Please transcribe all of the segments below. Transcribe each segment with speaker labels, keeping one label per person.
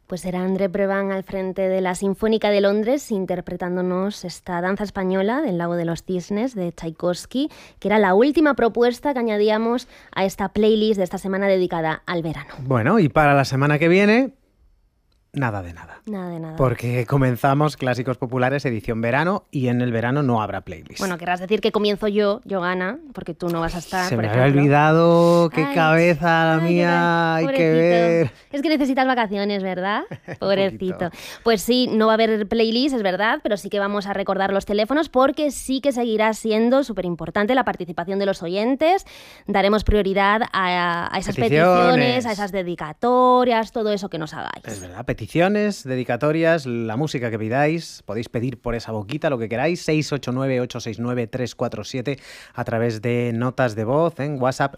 Speaker 1: Pues será André Brevan al frente de la Sinfónica de Londres interpretándonos esta danza española del Lago de los Cisnes de Tchaikovsky, que era la última propuesta que añadíamos a esta playlist de esta semana dedicada al verano.
Speaker 2: Bueno, y para la semana que viene, nada de nada.
Speaker 1: Nada de nada.
Speaker 2: Porque comenzamos Clásicos Populares edición verano y en el verano no habrá playlist.
Speaker 1: Bueno, querrás decir que comienzo yo, Gana, porque tú no vas a estar.
Speaker 2: Se
Speaker 1: por
Speaker 2: me había
Speaker 1: ejemplo.
Speaker 2: olvidado, qué cabeza la mía, hay que
Speaker 1: pobrecito.
Speaker 2: ver.
Speaker 1: Es que necesitas vacaciones, ¿verdad? Pobrecito.
Speaker 2: poquito.
Speaker 1: Pues sí, no va a haber playlist, es verdad, pero sí que vamos a recordar los teléfonos porque sí que seguirá siendo súper importante la participación de los oyentes. Daremos prioridad a esas peticiones, a esas dedicatorias, todo eso que nos hagáis.
Speaker 2: Es verdad, peticiones, dedicatorias, la música que pidáis, podéis pedir por esa boquita lo que queráis, 689-869-347 a través de notas de voz en WhatsApp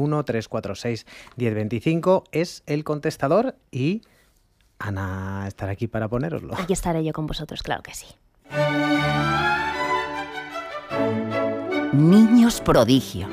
Speaker 2: 913461025 es el contestador y Ana estará aquí para ponéroslo.
Speaker 1: Aquí estaré yo con vosotros, claro que sí.
Speaker 3: Niños prodigio.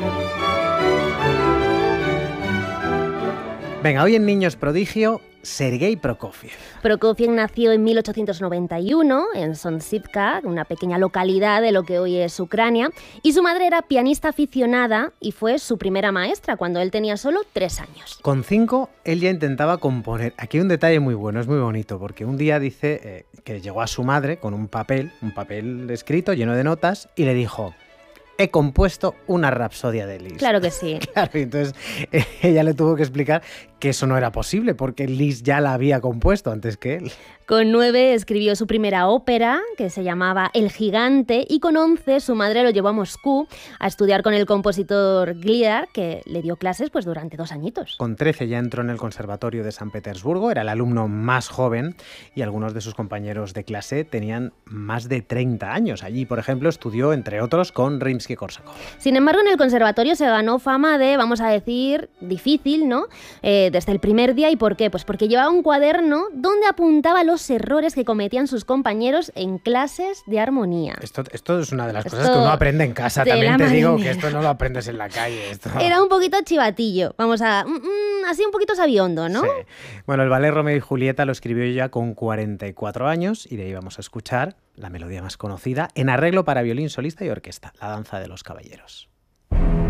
Speaker 2: Venga, hoy en Niños Prodigio, Sergei Prokofiev.
Speaker 1: Prokofiev nació en 1891 en Sontsivka, una pequeña localidad de lo que hoy es Ucrania, y su madre era pianista aficionada y fue su primera maestra cuando él tenía solo 3 años.
Speaker 2: Con 5, él ya intentaba componer. Aquí hay un detalle muy bueno, es muy bonito, porque un día dice que llegó a su madre con un papel escrito lleno de notas y le dijo: he compuesto una rapsodia de Liszt.
Speaker 1: Claro que sí.
Speaker 2: Claro, y entonces ella le tuvo que explicar que eso no era posible, porque Liszt ya la había compuesto antes que él.
Speaker 1: Con 9 escribió su primera ópera, que se llamaba El Gigante, y con 11 su madre lo llevó a Moscú a estudiar con el compositor Gliar, que le dio clases pues durante 2 añitos.
Speaker 2: Con 13 ya entró en el Conservatorio de San Petersburgo, era el alumno más joven y algunos de sus compañeros de clase tenían más de 30 años. Allí, por ejemplo, estudió, entre otros, con Rimsky-Korsakov.
Speaker 1: Sin embargo, en el conservatorio se ganó fama de, vamos a decir, difícil, ¿no? Desde el primer día. ¿Y por qué? Pues porque llevaba un cuaderno donde apuntaba los errores que cometían sus compañeros en clases de armonía.
Speaker 2: Esto es una de las cosas que uno aprende en casa. También te digo que esto no lo aprendes en la calle.
Speaker 1: Era un poquito chivatillo, así un poquito sabiondo, ¿no?
Speaker 2: Sí. Bueno, el ballet Romeo y Julieta lo escribió ya con 44 años y de ahí vamos a escuchar la melodía más conocida en arreglo para violín solista y orquesta, La danza de los caballeros.